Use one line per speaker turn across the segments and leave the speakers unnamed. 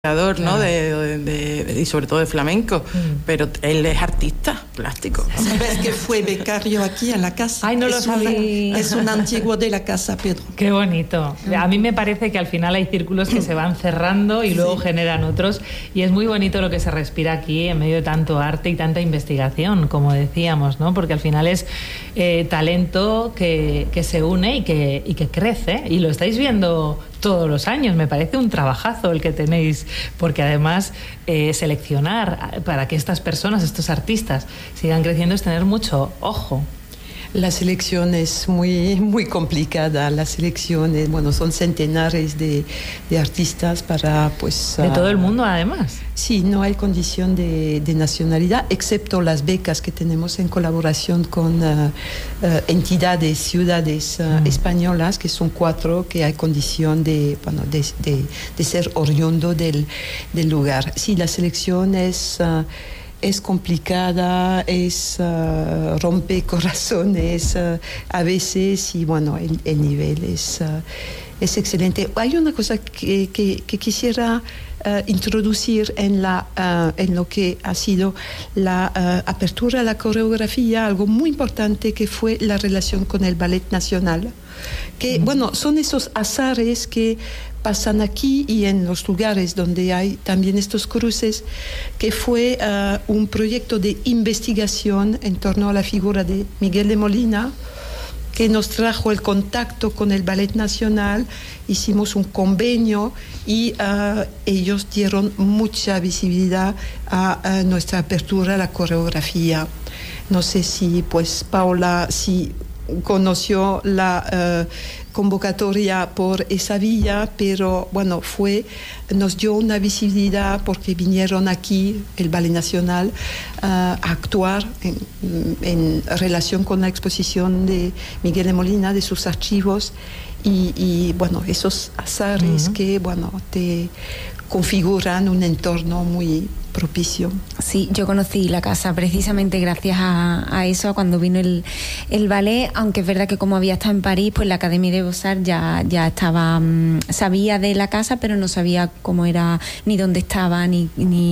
¿no?
Claro.
Y sobre todo de flamenco, pero él es artista plástico.
¿Sabes que fue becario aquí en la casa?
Ay, no lo sabía.
Es un antiguo de la casa, Pedro.
Qué bonito. A mí me parece que al final hay círculos que se van cerrando y luego generan otros, y es muy bonito lo que se respira aquí en medio de tanto arte y tanta investigación, como decíamos, ¿no? Porque al final es talento que se une y que crece, y lo estáis viendo todos los años. Me parece un trabajazo el que tenéis, porque además seleccionar para que estas personas, estos artistas, sigan creciendo es tener mucho ojo.
La selección es muy complicada. La selección es, son centenares de artistas para, pues...
De todo el mundo, además.
Sí, no hay condición de nacionalidad, excepto las becas que tenemos en colaboración con entidades, ciudades españolas, que son 4, que hay condición de ser oriundo del lugar. Sí, la selección es complicada, rompe corazones a veces, y el nivel es excelente. Hay una cosa que quisiera introducir en lo que ha sido la apertura a la coreografía, algo muy importante que fue la relación con el Ballet Nacional, que son esos azares que pasan aquí y en los lugares donde hay también estos cruces, que fue un proyecto de investigación en torno a la figura de Miguel de Molina, que nos trajo el contacto con el Ballet Nacional. Hicimos un convenio y ellos dieron mucha visibilidad a nuestra apertura a la coreografía. No sé si, Paula, si conoció la convocatoria por esa vía, pero nos dio una visibilidad porque vinieron aquí, el Ballet Nacional, a actuar en relación con la exposición de Miguel de Molina, de sus archivos, y esos azares que te configuran un entorno muy propicio.
Sí, yo conocí la casa precisamente gracias a eso, cuando vino el ballet, aunque es verdad que como había estado en París, pues la Académie des Beaux-Arts ya estaba, sabía de la casa, pero no sabía cómo era, ni dónde estaba, ni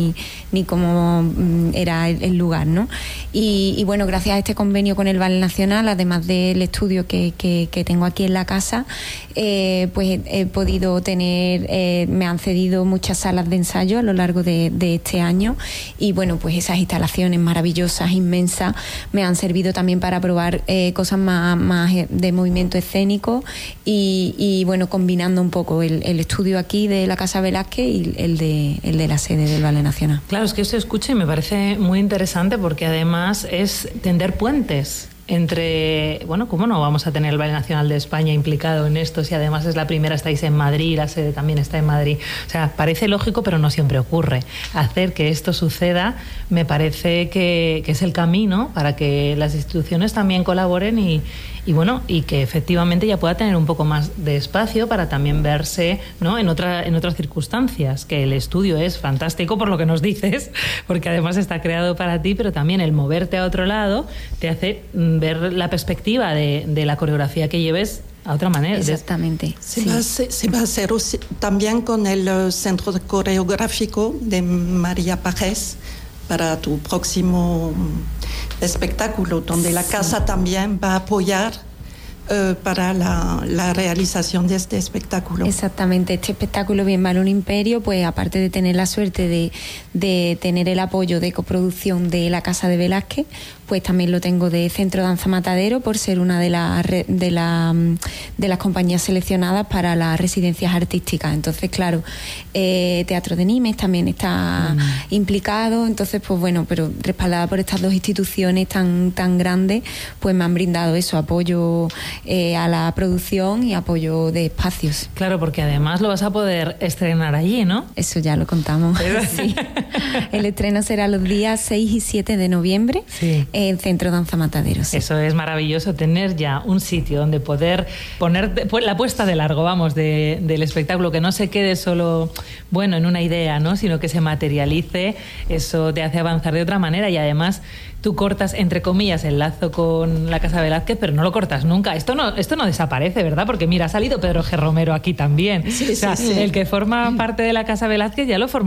cómo era el lugar, ¿no? Y gracias a este convenio con el Ballet Nacional, además del estudio que tengo aquí en la casa, pues he podido tener, me han cedido muchas salas de ensayo a lo largo de este año, y pues esas instalaciones maravillosas, inmensas, me han servido también para probar cosas más de movimiento escénico, y combinando un poco el estudio aquí de la Casa Velázquez y el de la sede del Ballet Nacional.
Claro, es que esto escucho y me parece muy interesante, porque además es tender puentes entre, ¿cómo no vamos a tener el Ballet Nacional de España implicado en esto si además es la primera, estáis en Madrid, la sede también está en Madrid? O sea, parece lógico, pero no siempre ocurre. Hacer que esto suceda me parece que es el camino para que las instituciones también colaboren y que efectivamente ya pueda tener un poco más de espacio para también verse, ¿no?, en otras circunstancias, que el estudio es fantástico por lo que nos dices, porque además está creado para ti, pero también el moverte a otro lado te hace ver la perspectiva de la coreografía que lleves a otra manera.
Exactamente.
Se va a hacer también con el Centro Coreográfico de María Pajés para tu próximo espectáculo, donde la casa también va a apoyar para la realización de este espectáculo.
Exactamente, este espectáculo Bien vale un imperio, pues aparte de tener la suerte de tener el apoyo de coproducción de la Casa de Velázquez, pues también lo tengo de Centro Danza Matadero, por ser una de las compañías seleccionadas para las residencias artísticas. Entonces, claro, Teatro de Nimes también está implicado. Entonces, pero respaldada por estas dos instituciones tan grandes, pues me han brindado eso, apoyo a la producción y apoyo de espacios.
Claro, porque además lo vas a poder estrenar allí, ¿no?
Eso ya lo contamos. Sí. El estreno será los días 6 y 7 de noviembre.
Sí.
el Centro Danza Matadero. Sí.
Eso es maravilloso, tener ya un sitio donde poder poner la puesta de largo, vamos, del espectáculo, que no se quede solo, bueno, en una idea, ¿no? Sino que se materialice. Eso te hace avanzar de otra manera y además tú cortas, entre comillas, el lazo con la Casa Velázquez, pero no lo cortas nunca. Esto no desaparece, ¿verdad? Porque mira, ha salido Pedro G. Romero aquí también.
Sí,
o sea,
sí.
El que forma parte de la Casa Velázquez ya lo forma